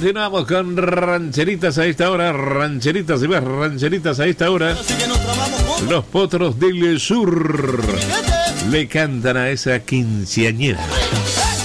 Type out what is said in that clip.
Continuamos con rancheritas a esta hora, rancheritas y más rancheritas a esta hora. Los Potros del Sur le cantan a esa quinceañera.